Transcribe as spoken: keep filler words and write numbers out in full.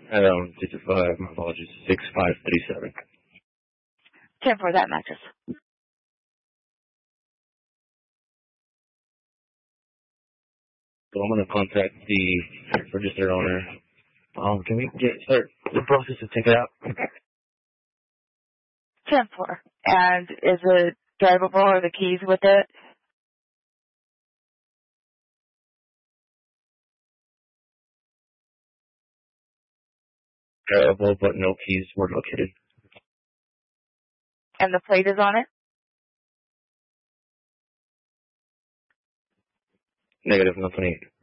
Um, digit five, my apologies, six five three seven. ten for that mattress. So I'm going to contact the registered owner. Um, can we get start the process to take it out? ten for. And is it drivable or the keys with it? Drivable, but no keys were located. And the plate is on it? Negative, nothing.